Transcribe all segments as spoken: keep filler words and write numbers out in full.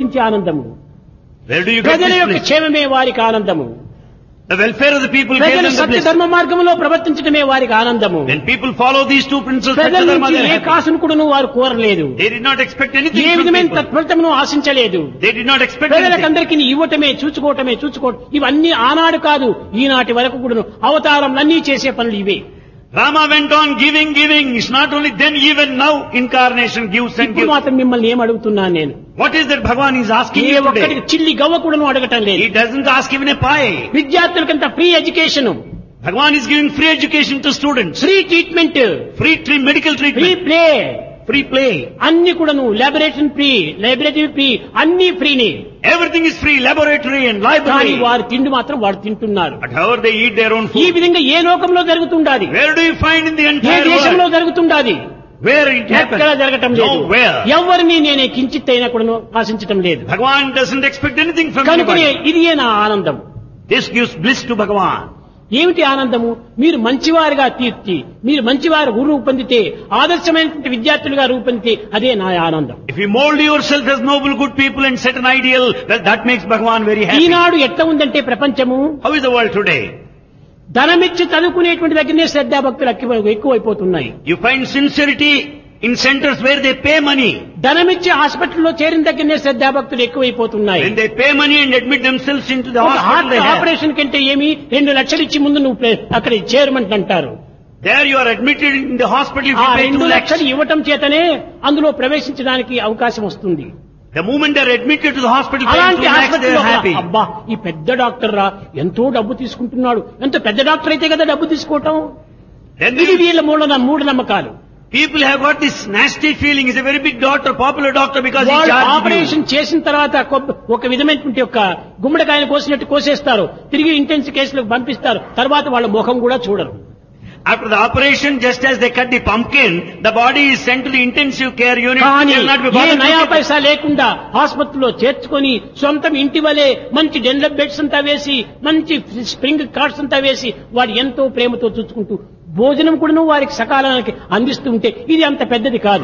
నుంచి ఆనందము? Where do you get ప్రజల this యొక్క bliss? క్షేమమే వారికి ఆనందము. The welfare of the people gave ప్రజలు them the సత్య bliss. ధర్మ మార్గంలో ప్రవర్తించడమే వారికి ఆనందము. When people follow these two principles, ప్రజల Satya Dharma, నుంచి they are ఏ happy. కాసును కూడా వారు కోరలేదు. They did not expect anything A from విధమైన people. తత్ఫలితమును ఆశించలేదు. They did not expect anything. ప్రజలకందరికీ ఇవ్వటమే, చూచుకోవటమే, చూచుకోవటం ఇవన్నీ ఆనాడు కాదు, ఈనాటి వరకు కూడా అవతారంలన్నీ చేసే పనులు ఇవే. Rama went on giving, giving. It's not only then, even now, incarnation gives and ఇప్పుడు gives. మాత్రం మిమ్మల్ని ఏం అడుగుతున్నాను నేను? What is that Bhagavan is asking A you ఒక్కడికి today? చిల్లి గవ్వ కూడా అడగటం లేదు. He doesn't ask even a pie. విద్యార్థులకంత free education, Bhagavan is giving free education to students. Free treatment, Free tre- medical free treatment. Play, Free play. అన్ని కూడాను laboratory free, library free, అన్ని ఫ్రీని. Everything is free. Laboratory and కానీ library. వారు తిండి మాత్రం వారు తింటున్నారు. But however they eat their own ఈ food. విధంగా ఏ లోకంలో జరుగుతుండాది? Where do you find in the A entire దేశంలో world? జరుగుతుండాది? Where it ఎక్కడ happens? జరగటం లేదు. Nowhere. ఎవరిని నేనే కించిత్ అయినా కూడా ఆశించటం లేదు. Bhagavan doesn't expect anything from కనుకనే anybody. ఇదియే నా ఆనందం. This gives bliss to Bhagavan. ఏమిటి ఆనందము? మీరు మంచివారుగా తీర్చి, మీరు మంచివారు రూపొందితే, ఆదర్శమైనటువంటి విద్యార్థులుగా రూపొందితే అదే నా ఆనందం. If you mold yourself as noble, good people and set an ideal, well, that makes Bhagavan very happy. ఈనాడు ఎట్లా ఉందంటే ప్రపంచము, How is the world today? ధనమిచ్చి చదువుకునేటువంటి దగ్గరనే శ్రద్ధాభక్తులు ఎక్కువ- ఎక్కువైపోతున్నాయి. You find sincerity in centers where they pay money. ధనమిచ్చి హాస్పిటల్లో చేరిన దగ్గరనే శ్రద్ధాభక్తులు ఎక్కువైపోతున్నాయి. When they pay money and admit themselves into the ఒక hospital, heart they have. Operation కంటే ఏమి రెండు లక్షలు ఇచ్చి ముందు నువ్వు ప్లే- అక్కడ చేరమంట అంటారు. There you are admitted in the hospital if ఆ you pay రెండు two lakhs. లక్షలు ఇవ్వటం చేతనే అందులో ప్రవేశించడానికి అవకాశం వస్తుంది. The moment they are admitted to the hospital, paying అలాంటి two lakhs, they హాస్పిటల్లో are happy. అబ్బా ఈ పెద్ద డాక్టర్ రా ఎంతో డబ్బు తీసుకుంటున్నాడు, ఎంత పెద్ద డాక్టర్ అయితే కదా డబ్బు తీసుకోవటం. Then ఇది they- వీళ్ళ మూఢ మూఢ నమ్మకాలు. people have got this nasty feeling. He's a very big doctor, popular doctor because he వాళ్ళు charges you. ఆపరేషన్ చేసిన తర్వాత కొబ్బ- ఒక విధమైనటువంటి యొక్క గుమ్మడికాయను కోసినట్టు కోసేస్తారు, తిరిగి ఇంటెన్సివ్ కేసులకు పంపిస్తారు, తర్వాత వాళ్ళ ముఖం కూడా చూడరు. After the operation, just as they cut the pumpkin, the body is sent to the intensive care unit. కానీ They will not be A bothered నయా to get- పైసా లేకుండా ఆసుపత్రిలో చేర్చుకొని సొంతం ఇంటి వలె మంచి డెన్లప్ బెడ్స్ అంతా వేసి, మంచి స్ప్రింగ్ కార్డ్స్ అంతా వేసి వాడు ఎంతో ప్రేమతో చూసుకుంటూ భోజనం కూడా వారికి సకాలానికి అందిస్తూ ఉంటే ఇది అంత పెద్దది కాదు.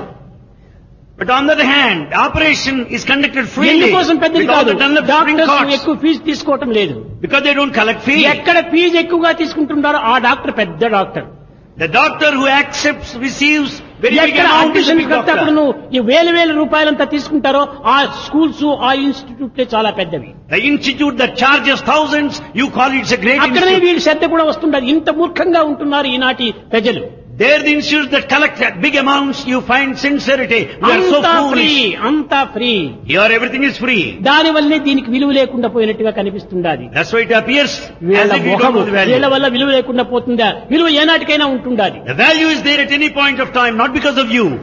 But on the other hand, the operation is conducted freely. ఎందుకోసం పెద్దది Because కాదు, the Dunlop spring doctors cards. ఎక్కువ ఫీజు తీసుకోవటం లేదు. Because they don't collect fee. ఎక్కడ ఫీజు ఎక్కువగా తీసుకుంటున్నారో ఆ డాక్టర్ పెద్ద doctor. The doctor who accepts, receives very big ఎక్కడ amount is a admission big కడితే doctor. అప్పుడు ఈ వేల వేల రూపాయలంతా తీసుకుంటారో ఆ స్కూల్స్, ఆ ఇన్స్టిట్యూట్లే చాలా పెద్దవి. The institute that charges thousands, you call it a great అక్కడనే institute. వీళ్ళ శ్రద్ధ కూడా వస్తుండదు. ఇంత మూర్ఖంగా ఉంటున్నారు ఈనాటి ప్రజలు. There the institutes that collect big amounts, you find sincerity. We are so అంతా ఫ్రీ, foolish. అంతా free. Here everything is free. దాని వల్లనే దీనికి విలువ లేకుండా పోయినట్టుగా కనిపిస్తుండాది. That's why it appears వీళ్ళ as if you don't మొహము know the value. వీళ్ళ వల్ల విలువ లేకుండా పోతుందా? విలువ ఏనాటికైనా ఉంటుండాది. The value is there at any point of time, not because of you.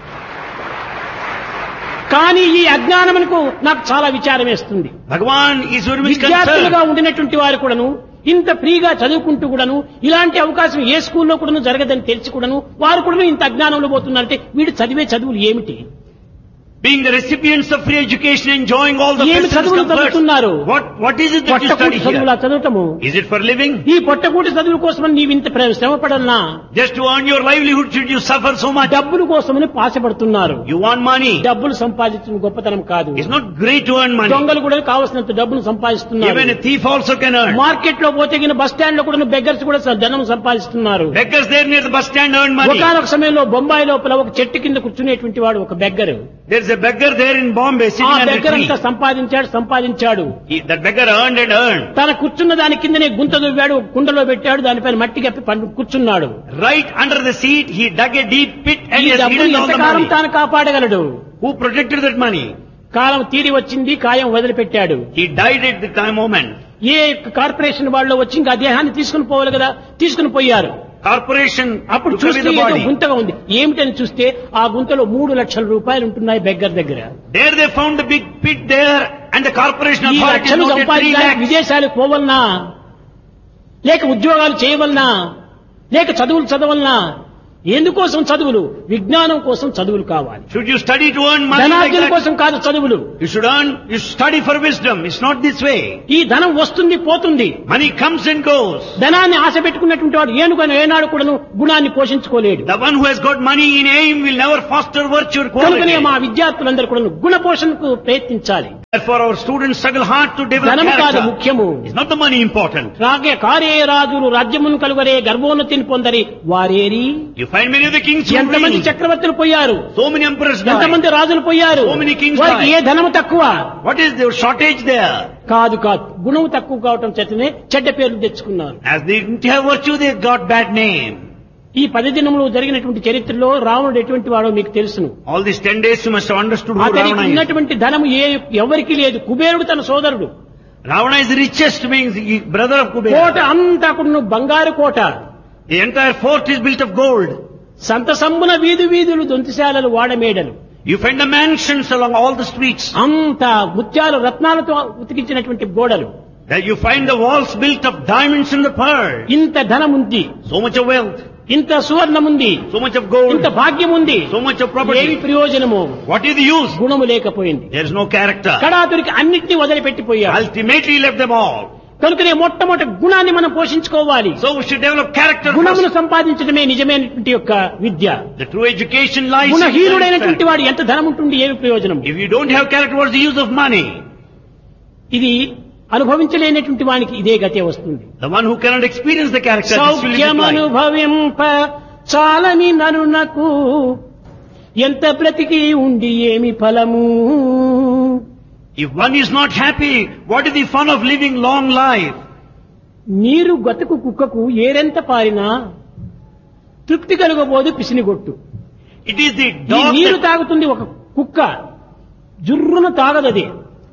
కానీ ఈ అజ్ఞానమునకు నాకు చాలా విచారం వేస్తుంది. Bhagavan is very much విద్యార్థులుగా concerned. ఉండినటువంటి వారు కూడాను ఇంత ఫ్రీగా చదువుకుంటూ కూడాను ఇలాంటి అవకాశం ఏ స్కూల్లో కూడాను జరగదని తెలిసి కూడాను వారు కూడా ఇంత అజ్ఞానంలో పోతున్నారంటే వీడు చదివే చదువులు ఏమిటి? Being the recipients of free education, enjoying all the ఏమి facilities, చదువులు comforts. చదువుతున్నారు? What, what is it that you పొట్టకూటి study చదువులా here? చదవటము? Is it for living? ఈ పొట్టకూటి చదువుల కోసమని నీవు ఇంత ప్ర- శ్రమ పడాలనా? Just to earn your livelihood, should you suffer so much? డబ్బుల కోసమని పాశపడుతున్నారు. You want money. డబ్బులు సంపాదించిన గొప్పతనం కాదు. It's not great to earn money. దొంగలు కూడా కావలసినంత డబ్బును సంపాదిస్తున్నారు. Even a thief also can earn. Market లో పోతే గిన బస్ స్టాండ్ లో కూడా బెగ్గర్స్ కూడా స- ధనం సంపాదిస్తున్నారు. Beggars there near the bus stand earn money. ఒకనొక సమయంలో బొంబాయి లోపల ఒక చెట్టు కింద కూర్చునేటువంటి వాడు ఒక beggar. There's a beggar there in Bombay ఆ sitting under a beggar tree. అంతా సంపాదించాడు సంపాదించాడు He- That beggar earned and earned. తన కూర్చున్న దాని కిందనే గుంత దువ్వాడు, ఒక కుండలో పెట్టాడు, దానిపైన మట్టి కప్పి పండు కూర్చున్నాడు. Right under the seat, he dug a deep pit and ఈ he has డబ్బులు hidden all the ఎంతకాలం money. తాను కాపాడగలడు? Who protected that money? కాలం తీరి వచ్చింది, కాయం వదిలిపెట్టాడు. He died at the time moment. A corporation వాళ్ళు వచ్చి ఇంకా దేహాన్ని తీసుకుని పోవాలి కదా, తీసుకుని పోయారు. Corporation అప్పుడు took away చూస్తే the ఏదో body. గుంతగా ఉంది. ఏమిటని చూస్తే ఆ గుంతలో మూడు లక్షల రూపాయలు ఉంటున్నాయి బెగ్గర్ దగ్గర. There they found the big pit there and the corporation ఈ authorities లక్షలు noted three సంపాదించడానికి lakhs. విదేశాలకు పోవలనా, లేక ఉద్యోగాలు చేయవలనా, లేక చదువులు చదవలనా? ఎందుకోసం చదువులు? విజ్ఞానం కోసం చదువులు కావాలి. Should you study to earn money like ధనార్జన that? కోసం కాదు చదువులు. You should earn, you should study for wisdom. It's not this way. ఈ ధనం వస్తుంది పోతుంది. Money comes and goes. ధనాన్ని ఆశ పెట్టుకున్నటువంటి వాడు ఏనుగను ఏనాడు కూడాను గుణాన్ని పోషించుకోలేడు. The one who has got money in aim will never foster virtue or quality. కనుకనే మా విద్యార్థులందరూ కూడా గుణ పోషణకు ప్రయత్నించాలి. Therefore our students struggle hard to develop ధనం కాదు character. ముఖ్యము. It's not the money important. రాగే కారే రాజులు రాజ్యమును కలుగరే గర్వోన్నతిని పొందరి వారేరి. You find many of the kings who ఎంతమంది reign. చక్రవర్తులు పోయారు, So many emperors died. ఎంతమంది రాజులు పోయారు, So many kings వారికి ఏ died. ధనము తక్కువ? What is the shortage there? కాదు కాదు గుణం తక్కువ కావటం చేతనే చెడ్డ పేర్లు తెచ్చుకున్నారు. As they didn't have virtue, they got bad name. ఈ పది దినములు జరిగినటువంటి చరిత్రలో రావణుడు ఎటువంటి వాడో మీకు తెలుసును. All these ten days you must have understood who అతనికి Ravana is. ఉన్నటువంటి ధనము ఏ ఎవరికి లేదు. కుబేరుడు తన సోదరుడు. Ravana is the richest, means he brother of Kota Kubera. అంతా కూడా బంగారు కోట. The entire fort is built of gold. సంత సంబున వీధి వీధులు దొంతిశాలలు వాడమేడలు. You find the mansions along all the streets. అంత ముత్యాలు రత్నాలతో ఉతికించినటువంటి గోడలు. That you find the walls built of diamonds and the pearl. ఇంత ధనం ఉంది, So much of wealth, ఇంత సువర్ణం ఉంది, so much of gold, ఇంత భాగ్యం ఉంది, so much of ఏమి property. ప్రయోజనము? What is the use? గుణము లేకపోయింది. There is no character. కడాతురికి అన్నిటినీ వదిలిపెట్టిపోయాడు. Ultimately he left them all. కనుకనే మొట్టమొదటి గుణాన్ని మనం పోషించుకోవాలి. So we should develop character గుణమును first. సంపాదించడమే నిజమైనటువంటి యొక్క విద్య. The true education lies in గుణహీనుడైనటువంటి character. వాడు ఎంత ధనం ఉంటుంది, ఏమి ప్రయోజనం? If you don't have character, what's the use of money? ఇది అనుభవించలేనటువంటి వానికి ఇదే గతే వస్తుంది. The one who cannot experience the character, this will be life. సౌఖ్యమనుభవింప చాలని నరునకు ఎంత బ్రతికి ఉండి ఏమి ఫలము? If one is not happy, what is the fun of living long life? నీరు గతుకు కుక్కకు ఏరెంత పారినా తృప్తి కలుగబోదు పిసినిగొట్టు. It is the ఈ dog నీరు that, తాగుతుంది ఒక కుక్క, జుర్రున తాగదది,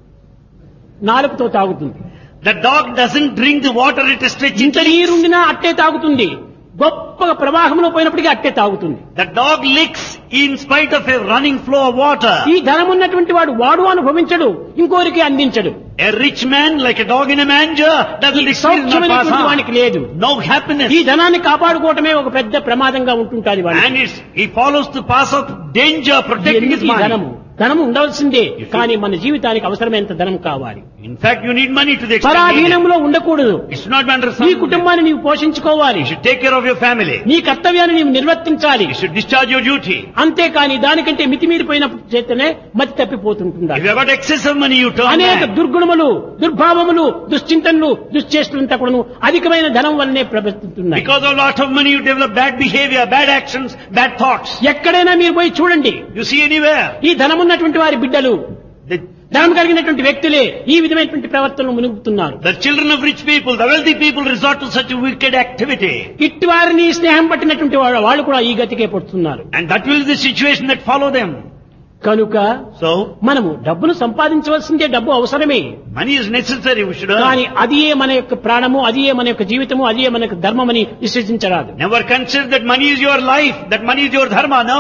నాలుగుతో తాగుతుంది. the dog doesn't drink the water, it stretches. ఇంత నీరుండినా అట్టే తాగుతుంది. గొప్పగా ప్రవాహంలో పోయినప్పటికీ అట్టే తాగుతుంది. The dog licks in spite of a running flow of water. ఈ ధనం ఉన్నటువంటి వాడు వాడు అనుభవించడు, ఇంకోరికి అందించడు. A rich man, like a dog in a manger, doesn't ఈ experience not pass సౌఖ్యమైనటువంటి వానికి on. లేదు. No happiness. ఈ ధనాన్ని కాపాడుకోవటమే ఒక పెద్ద ప్రమాదంగా ఉంటుంటాది వాడు. And it's, he follows the path of danger, protecting his ఎందుకు ఈ ధనము? money. ధనము ఉండవలసిందే, కానీ మన జీవితానికి అవసరమైనంత ధనం కావాలి. In fact, you need money to the extent needed. పరాధీనంలో ఉండకూడదు. It should not be under నీ some. కుటుంబాన్ని నీవు పోషించుకోవాలి. You should take care of your family. నీ కర్తవ్యాన్ని నీవు నిర్వర్తించాలి. You should discharge your duty. అంతేకాని దానికంటే మితిమీరిపోయిన చేతనే మతి తప్పిపోతుంటుందా. If you have got excess of money, you turn అనేక back. దుర్గుణములు, దుర్భావములు, దుశ్చింతనలు, దుశ్చేష్టలంతా కూడాను అధికమైన ధనం వల్లనే ప్రవర్తిస్తున్నాయి. Because of a lot of money, you develop bad behavior, bad actions, bad thoughts. ఎక్కడైనా మీరు పోయి చూడండి, You see anywhere. ఈ ధనమున్నటువంటి వారి బిడ్డలు, The, ధనం కలిగినటువంటి వ్యక్తులే ఈ విధమైనటువంటి ప్రవర్తనలు మునుగుతున్నారు. the children of rich people, the wealthy people resort to such a wicked activity. ఇట్టి వారిని స్నేహం పట్టినటువంటి వాడు వాళ్ళు కూడా ఈ గతికే పడుతున్నారు. And that will be the situation that follow them. కనుక So, మనము డబ్బును సంపాదించవలసిందే, డబ్బు అవసరమే. money is necessary, we should earn. కానీ అదియే మన యొక్క ప్రాణము, అదియే మన యొక్క జీవితము, అదియే మన యొక్క ధర్మమని విశ్వసించరాదు. Never consider that money is your life, that money is your dharma, no.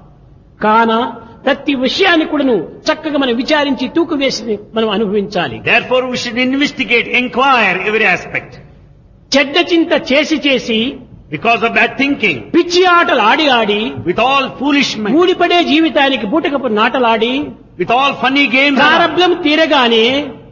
కాన ప్రతి విషయాన్ని కూడాను చక్కగా మనం విచారించి తూకు వేసి మనం అనుభవించాలి. Therefore, we should investigate, inquire every aspect. చెడ్డ చింత చేసి చేసి Because of bad thinking, పిచ్చి ఆటలు ఆడి ఆడి with all foolish men, ఊడిపడే జీవితానికి బూటకపు నాటలాడి with all funny games, ప్రారబ్ధం తీరగానే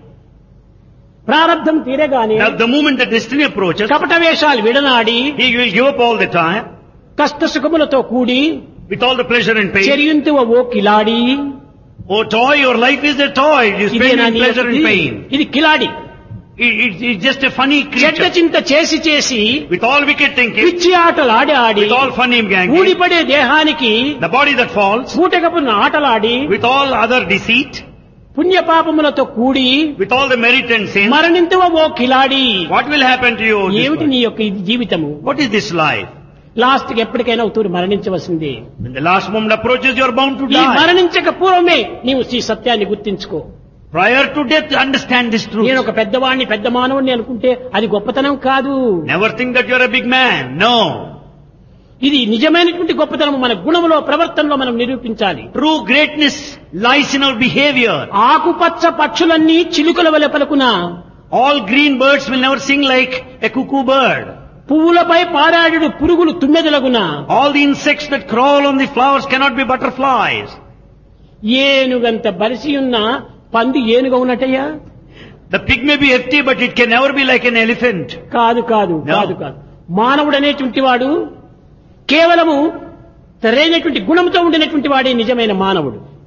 ప్రారబ్ధం తీరగానే now the moment the destiny approaches, కపట వేషాలు విడనాడి he will give up all the time, కష్ట సుఖములతో కూడి with all the pleasure and pain. చెరియుంతువ oh కిలాడి. Oh toy, your life is a toy, you spend ఇదేనా in నీ pleasure and యొక్క- pain. ఇది కిలాడి. It, it, it's just a funny చెడ్డ creature, చింత చేసి చేసి with all wicked thinking, పిచ్చి ఆటలు ఆడి ఆడి with all funny gang, ఊడిపడే దేహానికి the body that falls, బూటకపు ఆటలాడి with all other deceit, పుణ్యపాపములతో కూడి with all the merit and sin, మరణింతువ oh కిలాడి. what will happen to you? this ఏమిటి one? నీ యొక్క ఇది జీవితము? What is this life? Last కి ఎప్పటికైనా అవుతూ మరణించవలసిందే. When the last moment approaches, you are bound to ఈ die. మరణించక పూర్వమే నీవు ఈ సత్యాన్ని గుర్తించుకో. Prior to death, understand this truth. నేను ఒక పెద్దవాడిని, పెద్ద మానవుడిని అనుకుంటే అది గొప్పతనం కాదు. Never think that you are a big man. No. ఇది నిజమైనటువంటి గొప్పతనం మన గుణములో, ప్రవర్తనలో మనం నిరూపించాలి. True greatness lies in our behavior. ఆకుపచ్చ పక్షులన్నీ చిలుకల వలె పలుకున, All green birds will never sing like a cuckoo bird. పువ్వులపై పారాడు పురుగులు తుమ్మెదలగున, All the insects that crawl on the flowers cannot be butterflies. ఏనుగంత బలిసి ఉన్న పంది ఏనుగ ఉన్నట్టయ్యా? The pig may be hefty, but it can never be like an elephant. కాదు కాదు No. కాదు కాదు. మానవుడు అనేటువంటి వాడు కేవలము సరైనటువంటి గుణంతో ఉండినటువంటి వాడే నిజమైన మానవుడు.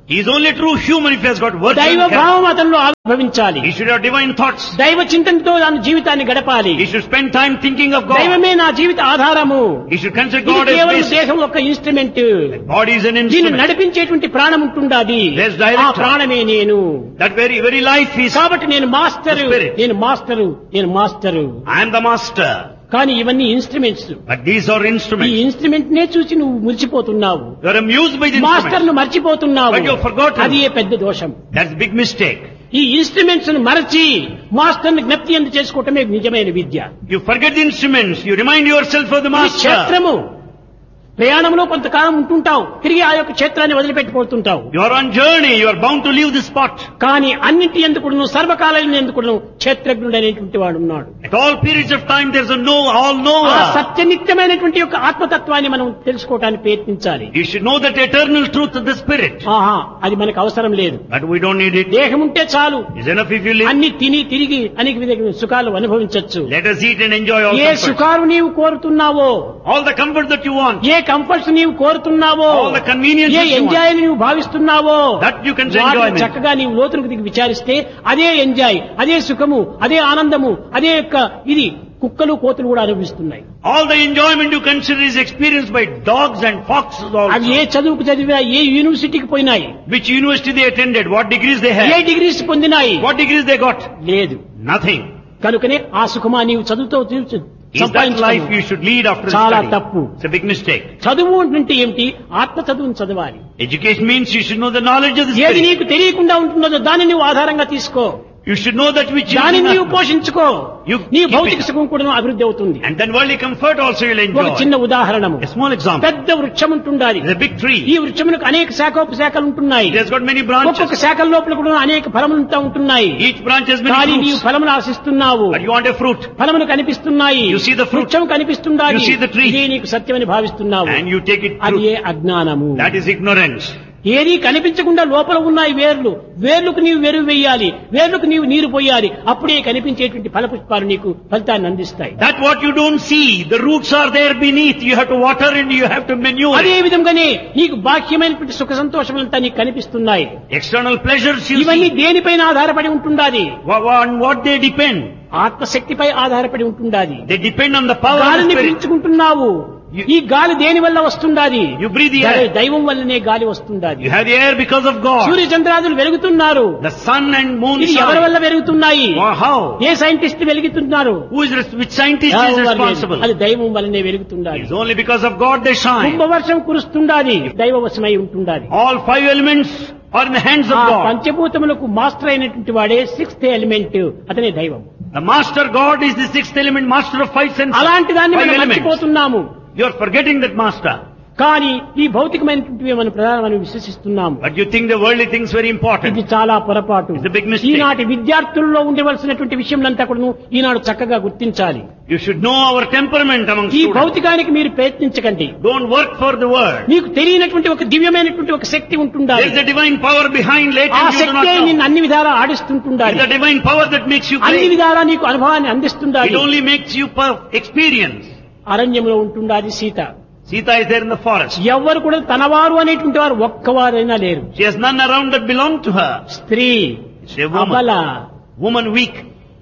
He is only true human if he has got virtue. దైవ భావం అతనిలో ఆవిర్భవించాలి. He should have divine thoughts. దైవ చింతనతో తన జీవితాన్ని గడపాలి. He should spend time thinking of God. దైవమే నా జీవిత ఆధారము. He should consider ఇది God as కేవలం basis. దేహం ఒక ఇన్స్ట్రుమెంట్. Body is an దీన్ని instrument. నడిపించేటువంటి ప్రాణం ఉంటుండాది. There's director. ఆ ప్రాణమే నేను. That very very life is. కాబట్టి నేను మాస్టరు, The spirit. నేను మాస్టరు, నేను master. I am the master. కానీ ఇవన్నీ ఇన్స్ట్రుమెంట్స్. But these are ఈ instruments. ఇన్స్ట్రుమెంట్ నే చూసి నువ్వు మురిసిపోతున్నావు. You are amused by the master instruments. ను మర్చిపోతున్నావు. But you have forgotten. అది ఏ పెద్ద దోషం. That's a big mistake. ఈ ఇన్స్ట్రుమెంట్స్ ను మరచి మాస్టర్ ని జ్ఞప్తి ఎందు చేసుకోవటమే నిజమైన విద్య. You forget the instruments. You remind yourself of the ఈ master. క్షేత్రము ప్రయాణంలో కొంతకాలం ఉంటుంటావు, తిరిగి ఆ యొక్క క్షేత్రాన్ని వదిలిపెట్టిపోతుంటావు. You are on journey. You are bound to leave the spot. కానీ అన్నింటి ఎందుకు సర్వకాలం ఎందుకు క్షేత్రజ్ఞుడు అనేటువంటి వాడు ఉన్నాడు. At all periods of time, there is a know, all ఆ knower. సత్యనిత్యమైనటువంటి యొక్క ఆత్మతత్వాన్ని మనం తెలుసుకోవడానికి ప్రయత్నించాలి. You should know that eternal truth of the spirit. ఆహా, అది మనకు అవసరం లేదు. But we don't need it. దేహం ఉంటే చాలు, It's enough if you live. అన్ని తిని తిరిగి అనేక విధమైన సుఖాలు అనుభవించవచ్చు. Let us eat and enjoy all A comforts. సుఖాలు నీవు కోరుతున్నావో, All the comfort that you want. A comforts నీవు కోరుతున్నావో, All the conveniences A you want. Enjoy నీవు భావిస్తున్నావో, That you can వాటిని enjoy. చక్కగా నీవు లోతులకు దిగి విచారిస్తే అదే ఎంజాయ్, అదే సుఖము, అదే ఆనందము, అదే యొక్క ఇది కుక్కలు కోతులు కూడా అనుభవిస్తున్నాయి. All the enjoyment you consider is experienced by dogs and foxes అవి ఏ also. చదువుకు చదివా, ఏ యూనివర్సిటీకి పోయినాయి, Which university they attended, what degrees they A had, degrees పొందినాయి, what degrees they got. లేదు. Nothing. కనుకనే ఆ సుఖమా నీవు చదువుతో తీర్చు Is that life సంపాదించుకోవు. you should lead after చాలా study? తప్పు. It's a big mistake. చదువు అంటే ఏమిటి? ఆత్మ చదువును చదవాలి. Education means you should know the knowledge of the ఏది spirit. నీకు తెలియకుండా ఉంటుందో దాన్ని నువ్వు ఆధారంగా తీసుకో. You should know that which you దాన్ని do నీవు not. పోషించుకో. You నీ keep భౌతిక it. సుఖం కూడా అభివృద్ధి అవుతుంది. And then worldly comfort also you'll ఒక enjoy. చిన్న ఉదాహరణము, A small example. పెద్ద వృక్షం ఉంటుండాలి. It's a big tree. ఈ వృక్షమునకు అనేక శాఖోపశాఖలు ఉంటున్నాయి. It has got many branches. ఒక్కొక్క శాఖల లోపల కూడా అనేక ఫలములు ఉంటున్నాయి. Each branch has కానీ many నీవు fruits. ఫలములు ఆశిస్తున్నావు. But you want a fruit. ఫలములు కనిపిస్తున్నాయి, You see the fruit. వృక్షం కనిపిస్తుండాలి, You see the tree. ఇదే నీకు సత్యమని భావిస్తున్నావు. And you take it అది through. ఏ అజ్ఞానము. That is ignorance. ఏది కనిపించకుండా లోపల ఉన్నాయి వేర్లు, వేర్లకు నీవు వెరువు వేయాలి, వేర్లకు నీవు నీరు పోయాలి, అప్పుడే కనిపించేటువంటి ఫలపుష్పాలు నీకు ఫలితాన్ని అందిస్తాయి. That what you don't see, the roots are there beneath. You have to water and you have to manure అదే it. విధంగానే నీకు బాహ్యమైనటువంటి సుఖ సంతోషములంతా నీకు కనిపిస్తున్నాయి. External pleasures you ఇవన్నీ see. దేనిపైన ఆధారపడి ఉంటుండాది? Wha- On what they depend? ఆత్మశక్తిపై ఆధారపడి ఉంటుండాది. They depend on the power of the గాలిని spirit. పీల్చుకుంటున్నావు, You- ఈ గాలి దేని వల్ల వస్తుండాది? You breathe the దై- air. దైవం వల్లనే గాలి వస్తుండాది. You have the air because of God. Surya చంద్రాదులు వెలుగుతున్నారు, The sun and moon ఇది ఎవరి shine. వల్ల వెలుగుతున్నాయి? Or how? A scientist వెలుగుతున్నారు? Who is res- which scientist is ఎవరు లేదు. responsible? అది దైవం వల్లనే వెలుగుతుండాలి. It's only because of God they shine. కుంభవర్షం కురుస్తుండాది, దైవవశమై ఉంటుండాది. All five elements are in the hands of ఆ God. పంచభూతములకు మాస్టర్ అయినటువంటి వాడే సిక్స్త్ ఎలిమెంట్, అతనే దైవం. The master God is the sixth element, master of five senses. అలాంటి దాన్ని Five మనం elements. మర్చిపోతున్నాము. You are forgetting that master. కానీ ఈ భౌతికమైనటువంటివి మనం ప్రధానమని విశ్వసిస్తున్నాము. But you think the worldly things very ఇది important. చాలా పొరపాటు. It's a big mistake. ఈనాటి విద్యార్థుల్లో ఉండవలసినటువంటి విషయంలంతా కూడా ఈనాడు చక్కగా గుర్తించాలి. You should know our temperament among ఈ students. భౌతికానికి మీరు ప్రయత్నించకండి. Don't work for the world. మీకు తెలియనటువంటి ఒక దివ్యమైనటువంటి ఒక శక్తి ఉంటుండాలి. There is a divine power behind ఆ latent you do not శక్తే know. నిన్ను అన్ని విధాలా ఆడిస్తుంటుండాలి. It's the divine power that makes you అన్ని great. విధాలా నీకు అనుభవాన్ని అందిస్తుండాలి. It only makes you per- experience. అరణ్యంలో ఉంటుండాలి Sita. Sita is there in the forest. ఎవ్వరు కూడా తనవారు అనేటువంటి వారు ఒక్కవారైనా లేరు. She has none around that belong to her. స్త్రీ She is a woman. అబల, Woman weak.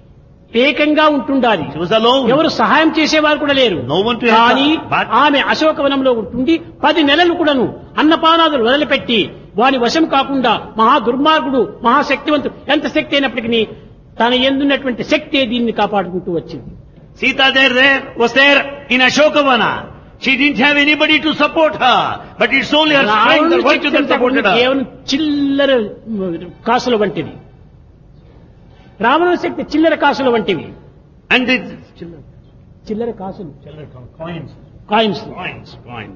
ఏకంగా ఉంటుండాలి. She was alone. ఎవరు సహాయం చేసేవారు కూడా లేరు. No one to help కానీ her. But ఆమె అశోకవనంలో ఉంటుండి పది నెలలు కూడాను అన్నపానాదులు వదిలిపెట్టి వాని వశం కాకుండా మహా దుర్మార్గుడు మహాశక్తివంతుడు ఎంత శక్తి అయినప్పటికీ తన ఎందున్నటువంటి శక్తి దీన్ని కాపాడుకుంటూ వచ్చింది. Sita there, there was there in Ashokavana. She didn't have anybody to support her, but it's only her strength, రావణుని her virtue శక్తి that అంతా supported కూడా her. కేవలం చిల్లర కాసుల వంటిది. రావణుని శక్తి చిల్లర కాసుల వంటివి. And the చిల్లర కాసులు, coins, కాయిన్స్. coins, coins.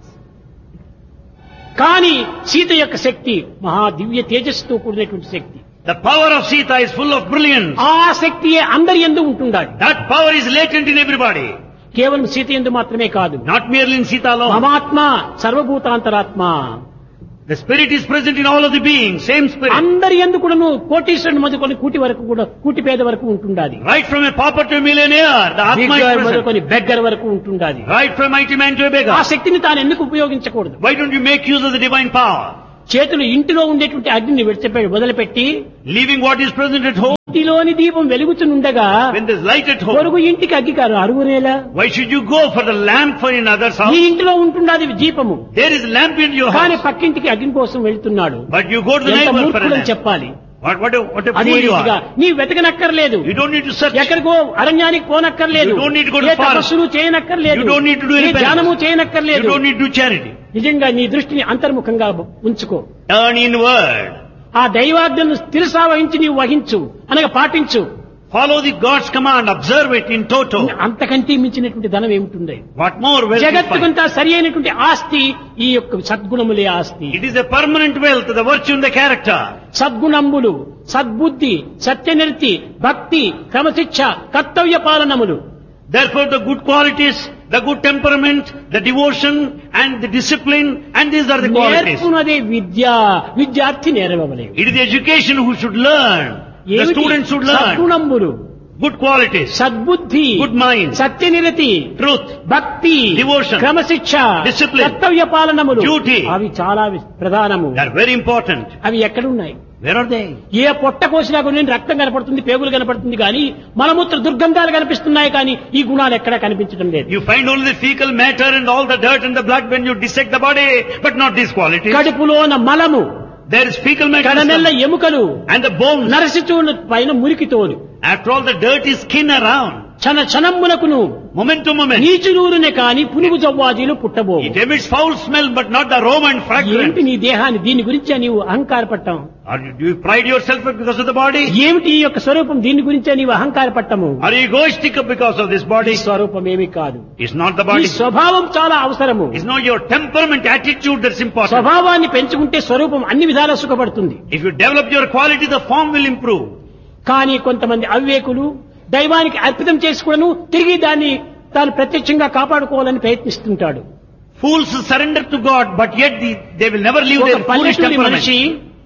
కానీ సీత యొక్క శక్తి మహా దివ్య తేజస్సుతో కూడినటువంటి శక్తి. The power of Sita is full of brilliance. ఆ శక్తియే అందరి యందు ఉంటుండాలి. That power is latent in everybody. కేవలం సీత యందు మాత్రమే కాదు. Not merely in Sita alone. మమాత్మ సర్వభూతాంతరాత్మ, The spirit is present in all of the beings, same spirit. అందరి యందు కూడాను కోటీశ్వరుని మొదలుకొని కూటి వరకు కూడా కూటి పేద వరకు ఉంటుండాలి. Right from a pauper to a millionaire, the Atma is bigger present. మొదలుకొని బెగ్గర్ వరకు ఉంటుండాలి. Right from mighty man to a ఆ beggar. శక్తిని తాను ఎందుకు ఉపయోగించకూడదు? Why don't you make use of the divine power? చేతులు ఇంటిలో ఉండేటువంటి అగ్నిని విడిచిపెట్టి వదిలిపెట్టి leaving what is present at home. ఇంటిలోని దీపం వెలుగుతుండగా When there's light at home, పొరుగు ఇంటికి అగ్గి car అరుగునేలా why should you go for the lamp for in other's నీ house? ఇంటిలో ఉంటున్నది దీపము, There is lamp in your కానీ house, పక్కింటికి అగ్ని కోసం వెళ్తున్నాడు. but you go to the ఎంత neighbor for a మూర్ఖులని lamp. చెప్పాలి. What, what a, what a అదే fool you రీతిగా are. నీ వెతకనక్కర్లేదు, You don't need to search. ఎక్కడికో అరణ్యానికి పోనక్కర్లేదు, You don't need to go to A forest. తపస్సులు చేయనక్కర్లేదు, You don't need to do A any ధ్యానము penance. You చేయనక్కర్లేదు. don't need to do charity. నిజంగా నీ దృష్టిని అంతర్ముఖంగా ఉంచుకో. Turn inward. ఆ దైవాజ్ఞను స్థిరసా వహించి నీవు వహించు అనగా పాటించు. Follow the God's command. Observe it in toto. అంతకంటే మించినటువంటి ధనం ఏమిటి? What more wealth is fine? జగత్తుకంతా సరి అయినటువంటి ఆస్తి ఈ యొక్క సద్గుణములే ఆస్తి. It is a permanent wealth, the virtue and the character. సద్గుణంబులు, సద్బుద్ధి, సత్యనిర్తి, భక్తి, క్రమశిక్ష, కర్తవ్య పాలనములు. Therefore the good qualities, the good temperament, the devotion and the discipline, and these are the qualities. నేర్పునదే విద్య, విద్యార్థి నేర్వవలే. It is the education who should learn. The students should learn. సద్గుణంబులు, Good qualities, సద్బుద్ధి, good mind, సత్యనిరతి, truth, భక్తి, devotion, క్రమశిక్ష, discipline, కర్తవ్య పాలనములు, duty. అవి చాలా ప్రధానము. they are very important. అవి ఎక్కడున్నాయి? Where are they? ఏ పొట్ట కోసినా కొన్ని రక్తం కనపడుతుంది, పేగులు కనపడుతుంది, కానీ మలమూత్ర దుర్గంధాలు కనిపిస్తున్నాయి, కానీ ఈ గుణాలు ఎక్కడా కనిపించడం లేదు. You find only the fecal matter and all the dirt and the blood when you dissect the body, but not these qualities. కడుపులోన మలము, There is fecal matter కడనెల్ల ఎముకలు, and the bones. నరసిచూడు పైన మురికితోలు, After all, the dirty skin around. క్షణ క్షణమునకును Moment to moment. నీచునూరునే కాని పునుగు జవ్వాజీలు పుట్టబోవు. It emits foul smell, but not the aroma and fragrance. ఏమిటి నీ దేహాన్ని దీని గురించే నీవు అహంకారపట్టం? Or do you pride yourself because of the body? ఏమిటి ఈ యొక్క స్వరూపం, దీని గురించే నీవు అహంకారపట్టము? Are you egoistic because of this ఈ body? స్వరూపం ఏమీ కాదు. It's not the ఈ body. స్వభావం చాలా అవసరము. It's not your temperament, attitude that's important. స్వభావాన్ని పెంచుకుంటే స్వరూపం అన్ని విధాలా సుఖపడుతుంది. If you develop your quality, the form will improve. కానీ కొంతమంది అవివేకులు దైవానికి అర్పితం చేసి కూడాను తిరిగి దాన్ని తాను ప్రత్యక్షంగా కాపాడుకోవాలని ప్రయత్నిస్తుంటాడు. Fools surrender to God, but yet the, they will never leave ఒక their foolish పల్లెటూరి temperament. మనిషి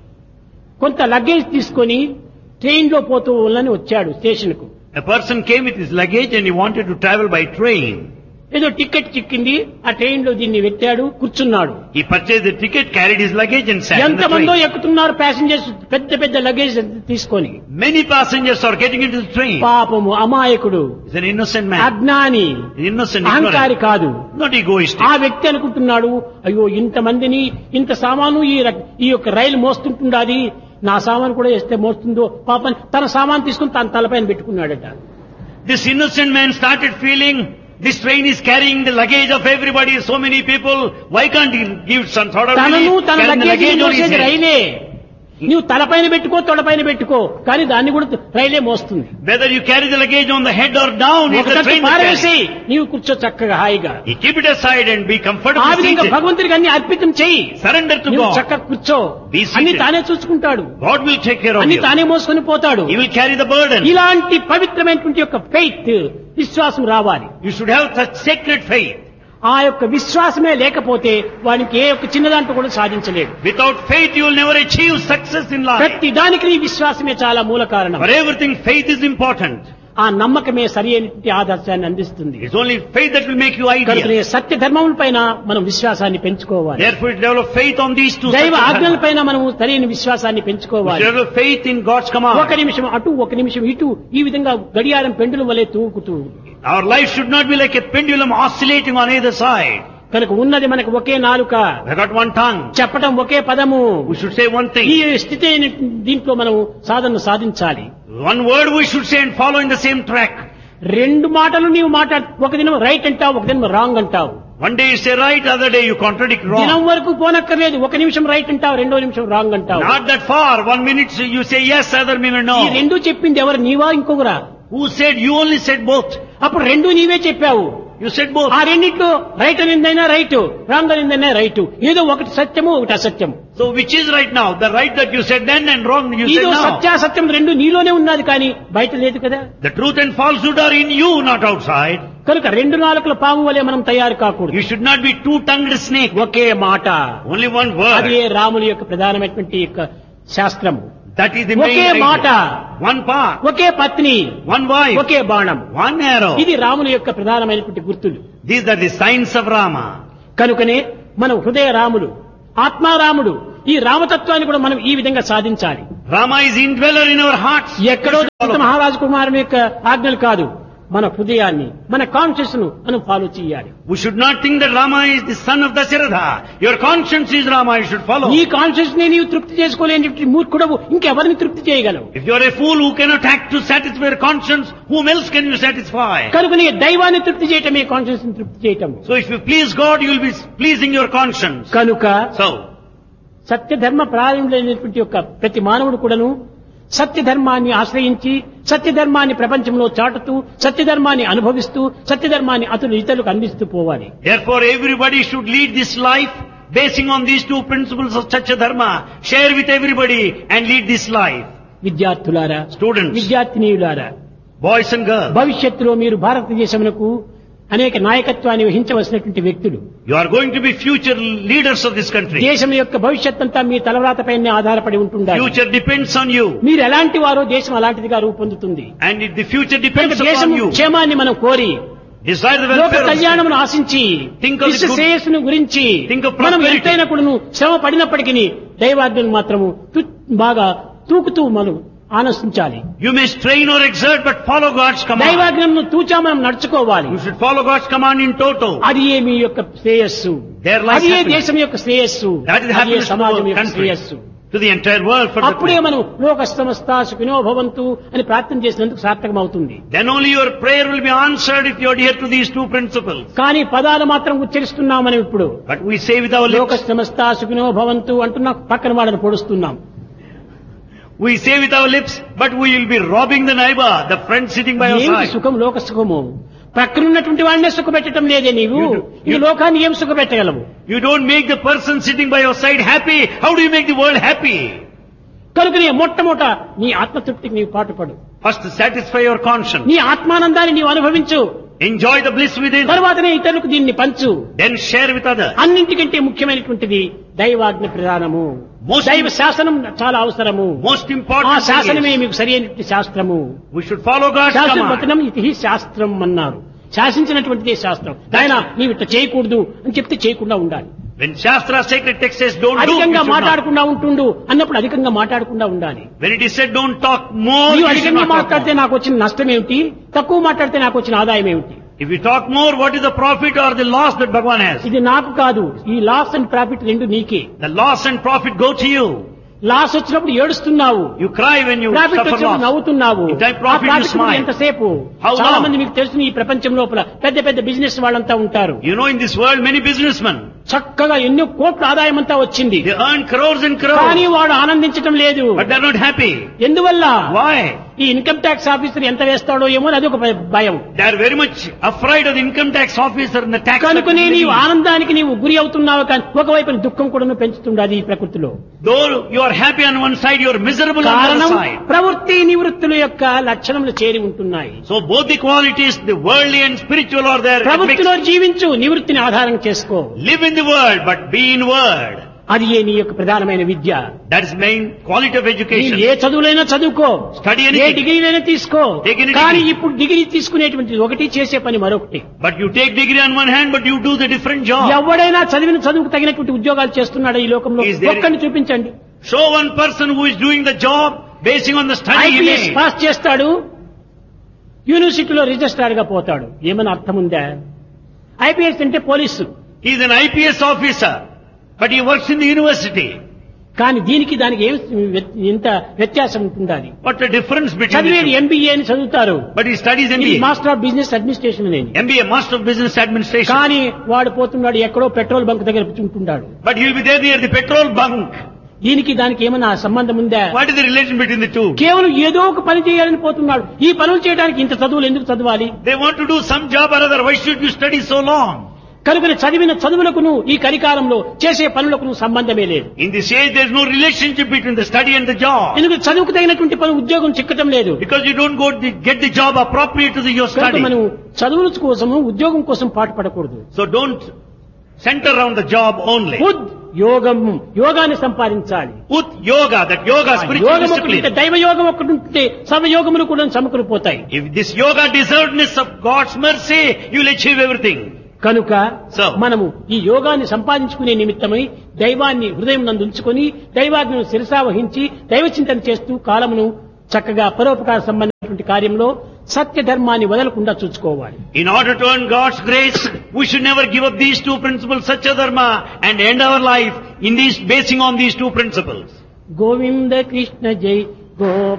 కొంత లగేజ్ తీసుకొని ట్రైన్ లో పోతూ వాళ్ళని వచ్చాడు స్టేషన్ కు. A person came with his luggage and he wanted to travel by train. ఏదో టికెట్ చిక్కింది, ఆ ట్రైన్ లో దీన్ని పెట్టాడు, కూర్చున్నాడు. He purchased the ticket, carried his luggage and sat in the ఎంతమందో train. ఎక్కుతున్నారు ప్యాసింజర్స్ పెద్ద పెద్ద లగేజ్ తీసుకొని. Many passengers are getting into the train. పాపము అమాయకుడు, He's an innocent man. అజ్ఞాని, Innocent, అహంకారి ignorant. కాదు. Not egoistic. ఆ వ్యక్తి అనుకుంటున్నాడు, అయ్యో ఇంతమందిని ఇంత సామాను ఈ ర- ఈ యొక్క రైలు మోస్తుంటుండాది, నా సామాను కూడా వేస్తే మోస్తుందో పాపం, తన సామాను తీసుకుని తన తలపైన పెట్టుకున్నాడట. This innocent man started feeling, this train is carrying the luggage of everybody, so many people, why can't he give some sort of తనను relief? తన Carrying the luggage luggage on his మోసేది head. రైలే. నువ్వు తలపైన పెట్టుకో, తొడపైన పెట్టుకో, కానీ దాన్ని కూడా రైలే మోస్తుంది. Whether you carry the luggage on the head or down, it's the ఒకటి train that పారేసి carries. నీవు కూర్చో చక్కగా హాయిగా. You keep it aside and be ఆ comfortable విధంగా seated. భగవంతుడికి అన్ని అర్పితం చెయ్యి. Surrender to నువ్వు God. చక్కగా కూర్చో, Be seated. అన్ని తానే చూసుకుంటాడు, God will take care of అన్ని you. తానే మోసుకొని పోతాడు. He will carry the burden. ఇలాంటి పవిత్రమైనటువంటి యొక్క ఫెయిత్, విశ్వాసం రావాలి. You should have such sacred faith. ఆ యొక్క విశ్వాసమే లేకపోతే వానికి ఏ ఒక్క చిన్నదాంట్లో కూడా సాధించలేడు. Without faith, you will never achieve success in life. ప్రతి దానికి నీ విశ్వాసమే చాలా మూల కారణం. For everything, faith is important. ఆ నమ్మకమే సరి అయినటువంటి ఆదర్శాన్ని అందిస్తుంది. It's only faith that will make you కనుకనే ideal. సత్య ధర్మముల పైన మనం విశ్వాసాన్ని పెంచుకోవాలి. Therefore, develop faith on these two. దైవ such ఆజ్ఞల dharma. పైన మనం సరైన విశ్వాసాన్ని We పెంచుకోవాలి. should develop faith in God's command. ఒక నిమిషం అటు, ఒక నిమిషం ఇటు, ఈ విధంగా గడియారం పెండుల వలె తూగుతూ. Our life should not be like a pendulum oscillating on either side. కనుక ఉన్నది మనకు ఒకే నాలుక, We got one tongue. చెప్పటం ఒకే పదము. We should say one ఈ thing. స్థితి అయిన దీంట్లో మనం సాధన సాధించాలి. One word we should say and follow in the same track. రెండు మాటలు నీవు మాట్లాడు, ఒక దినం రైట్ అంటావు, ఒక దినం రాంగ్ అంటావు. One day you say right, other day you contradict దినం wrong. వరకు పోనక్కర్లేదు, ఒక నిమిషం రైట్ అంటావు, రెండో నిమిషం రాంగ్ అంటావు. Not that far. One minute you say yes, other minute ఈ no. రెండు చెప్పింది ఎవరు, నీవా ఇంకొకరా? Who said? You only said both. అప్పుడు రెండు నీవే చెప్పావు. You said both. ఆ రెండిట్లో రైట్ అనిందైనా రైట్, రాంగ్ అనిందైనా రైట్. ఏదో ఒకటి సత్యము, ఒకటి అసత్యం. So which is right now? The right that you said then and wrong you said ఇదో now. సత్యాసత్యం రెండు నీలోనే ఉన్నది, కానీ బయట లేదు కదా. The truth and falsehood are in you, not outside. కనుక రెండు నాలుకల పాము వలె మనం తయారు కాకూడదు. You should not be two-tongued snake. ఒకే మాట, Only one అదే word. రాముని యొక్క ప్రధానమైనటువంటి యొక్క శాస్త్రము. That is the main ఒకే మాట, idea. One path, ఒకే పత్ని, one wife, ఒకే బాణం. one arrow. ఇది రాముని యొక్క ప్రధానమైనటువంటి గుర్తులు. These are the signs of Rama. కనుకనే మనం హృదయ రాముడు, ఆత్మారాముడు, ఈ రామతత్వాన్ని కూడా మనం ఈ విధంగా సాధించాలి. Rama is indweller in our hearts. ఎక్కడో మహారాజు కుమారుని యొక్క ఆజ్ఞలు కాదు, మన హృదయాన్ని, మన కాన్షియస్ ను మనం ఫాలో చేయాలి. We should not think that Rama is the son of Dasharatha. Your conscience is Rama, you should follow. నీ కాన్షియస్ ని నీవు తృప్తి చేసుకోలేని మూర్ఖుడవు ఇంకెవరిని తృప్తి చేయగలవు? If you are a fool who cannot act to satisfy your conscience, whom else can you satisfy? కనుక నీ దైవాన్ని తృప్తి చేయటమే కాన్షియస్ ని తృప్తి చేయటం. So if you please God, you will be pleasing your conscience. కనుక So సత్యధర్మ ప్రారంభమైనటువంటి యొక్క ప్రతి మానవుడు కూడాను సత్యధర్మాన్ని ఆశ్రయించి సత్యధర్మాన్ని ప్రపంచంలో చాటుతూ సత్యధర్మాన్ని అనుభవిస్తూ సత్యధర్మాన్ని అతను ఇతరులకు అందిస్తూ పోవాలి. therefore everybody should lead this life basing on these two principles of Satya Dharma. Share with everybody and lead this life. విద్యార్థులారా, Students, విద్యార్థినీయులారా, boys and girls, భవిష్యత్తులో మీరు భారతదేశమునకు అనేక నాయకత్వాన్ని వహించవలసినటువంటి వ్యక్తులు. you are going to be future leaders of this country. దేశం యొక్క భవిష్యత్ అంతా మీ తలరాతపైనే ఆధారపడి ఉంటుండాలి. Future depends on you. మీరు ఎలాంటి వారో దేశం అలాంటిదిగా రూపొందుతుంది. And it, the future depends దేశం upon you. క్షేమాన్ని మనం కోరి Desire the లోక welfare of కళ్యాణమును ఆశించి Think of the విశ్వ good- శ్రేయస్సును గురించి Think of మనం prosperity. ఎంతైనా కూడాను శ్రమ పడినప్పటికీ దైవాజ్ఞను మాత్రము తు- బాగా తూకుతూ మనం ఆనందించాలి. You may strain or exert, but follow God's command. దైవాజ్ఞను తూచా మనం నడుచుకోవాలి. You should follow God's command in toto. అది ఏ మీ యొక్క శ్రేయస్సు, Their life అది ఏ happiness. దేశం యొక్క శ్రేయస్సు, That is అది ఏ happiness to సమాజం our యొక్క country, శ్రేయస్సు. to the entire world. For అప్పుడే the, మనం లోక సమస్త సుఖినో భవంతు అని ప్రార్థన చేసినందుకు సార్థకం అవుతుంది. then only your prayer will be answered if you adhere to these two principles. కానీ పదాలు మాత్రం ఉచ్చరిస్తున్నాం మనం ఇప్పుడు. But we say with our లోక lips, సమస్త సుఖినో భవంతు అంటున్నా పక్కన వాళ్ళని పొడుస్తున్నాం. we say with our lips, but we will be robbing the neighbor, the friend sitting by your ఏమిటి side. సుఖం? లోక సుఖము. పక్కనున్నటువంటి వాడినే సుఖపెట్టడం లేదే నీవు. You do- ఈ you- లోకాన్ని ఏం సుఖపెట్టగలవు? You don't make the person sitting by your side happy. How do you make the world happy? కనుక నీ మొట్టమొదట నీ ఆత్మతృప్తికి నీవు పాటుపడు. First, satisfy your conscience. నీ ఆత్మానందాన్ని నీవు అనుభవించు. Enjoy the bliss within. తర్వాతనే ఇతరులకు దీన్ని పంచు. Then share with others. అన్నింటికంటే ముఖ్యమైనటువంటిది దైవాజ్ఞ ప్రధానము. Most- దైవ శాసనం చాలా అవసరము. Most ఆ important thing శాసనమే is, మీకు సరి అయినటువంటి శాస్త్రము. we should follow God's శాస్త్రం command. వచనం ఇది శాస్త్రం అన్నారు. శాసించినటువంటిదే శాస్త్రం. ఆయన నీవు ఇట్లా చేయకూడదు అని చెప్తే చేయకుండా ఉండాలి. When Shastra sacred text says don't do, you అధికంగా should not. మాట్లాడకుండా ఉంటుండు అన్నప్పుడు అధికంగా మాట్లాడకుండా ఉండాలి. When it is said don't talk more, నీవు you should అధికంగా not talk మాట్లాడితే more. నాకు వచ్చిన నష్టం ఏమిటి, తక్కువ మాట్లాడితే నాకు వచ్చిన ఆదాయం ఏమిటి? If you talk more, what is the profit or the loss that Bhagavan has? ఇది నాకు కాదు, ఈ లాస్ అండ్ ప్రాఫిట్ రెండు నీకే. The loss and profit go to you. Loss వచ్చినప్పుడు ఏడుస్తున్నావు, You cry when you profit suffer వచ్చినప్పుడు loss. నవ్వుతున్నావు. In time ఆ profit, you ప్రాఫిట్ smile. ఎంతసేపు? How చాలా long? మంది మీకు తెలుసు ఈ ప్రపంచం లోపల పెద్ద పెద్ద బిజినెస్ వాళ్ళంతా ఉంటారు. You know in this world many businessmen, చక్కగా ఎన్నో కోట్ల ఆదాయం అంతా వచ్చింది, they earn crores and కానీ crores, వాడు ఆనందించడం లేదు. but they are not happy. ఎందువల్ల? Why? ఈ ఇన్కమ్ ట్యాక్స్ ఆఫీసర్ ఎంత వేస్తాడో ఏమో అది ఒక భయం. They are very much afraid of the income tax officer and the tax. కనుకనే that నీవు will be. ఆనందానికి నీవు గురి అవుతున్నావు, కానీ ఒకవైపు దుఃఖం కూడా పెంచుతుండదు ఈ ప్రకృతిలో. Though you are happy on one side, you are miserable on the కారణం other side. ప్రవృత్తి నివృత్తుల యొక్క లక్షణములు చేరి ఉంటున్నాయి. So both the qualities, the worldly and spiritual, are there. ప్రవృత్తిలో జీవించు, నివృత్తిని ఆధారం చేసుకో. Live in the world, but be in word. అది ఏ నీ యొక్క ప్రధానమైన విద్య. That is main quality of నీవు education. ఏ చదువులైనా చదువుకో, Study ఏ anything. డిగ్రీలైనా తీసుకో, Take any కానీ degree. ఇప్పుడు డిగ్రీ తీసుకునేటువంటి ఒకటి, చేసే పని మరొకటి. But you take degree on one hand, but you do the different job. ఎవడైనా చదివిన చదువుకు తగినటువంటి ఉద్యోగాలు చేస్తున్నాడు ఈ లోకంలో? Is there- ఒక్కడిని చూపించండి. Show one person who is doing the job basing on the study he IPS made. Pass చేస్తాడు, యూనివర్సిటీలో రిజిస్ట్రార్ గా పోతాడు. ఏమైనా అర్థం ఉందా? ఐపీఎస్ అంటే police, He is an I P S officer, but he works in the university. కానీ దీనికి దానికి ఏం ఎంత వ్యత్యాసం ఉంటుండాలి? What a difference between చదివేది the two. ఎంబీఏ అని చదువుతారు, But he studies ఇది M B A. Master of business administration అనేది. M B A, Master of Business Administration. కానీ వాడు పోతున్నాడు ఎక్కడో పెట్రోల్ బంక్ దగ్గర ఉంటున్నాడు. But he will be there near the petrol bunk. దీనికి దానికి ఏమైనా సంబంధం ఉందా? What is the relation between the two? కేవలం ఏదో ఒక పని చేయాలని పోతున్నాడు. ఈ పనులు చేయడానికి ఇంత చదువులు ఎందుకు చదవాలి? They want to do some job or other. Why should you study so long? కనుక చదివిన చదువులకును ఈ కలికాలంలో చేసే పనులకును సంబంధమే లేదు. In this age, there is no relationship between the study and the job. ఎందుకంటే చదువుకు తగినటువంటి పని ఉద్యోగం చిక్కటం లేదు. Because you don't go to get the job appropriate to the, your కనుక study. మనం చదువుల కోసము ఉద్యోగం కోసం పాటుపడకూడదు. So don't center around the job only. ఉద్ యోగం, యోగాన్ని సంపాదించాలి. Ut yoga, that yoga, spiritual యోగం ఒకటి ఉంటే, discipline. దైవ యోగం ఒకటి ఉంటే సర్వయోగములు కూడా సమకూరిపోతాయి. If this yoga deservedness of God's mercy, you will achieve everything. కనుక So. మనము ఈ యోగాన్ని సంపాదించుకునే నిమిత్తమై దైవాన్ని హృదయం నందు ఉంచుకొని దైవాజ్ఞను శిరసావహించి దైవ చింతన చేస్తూ కాలమును చక్కగా పరోపకార సంబంధించినటువంటి కార్యంలో సత్య ధర్మాన్ని వదలకుండా చూసుకోవాలి. In order to earn God's grace, we should never give up these two principles, Satya Dharma, and end our life in these, basing on these two principles. Govinda Krishna జై గో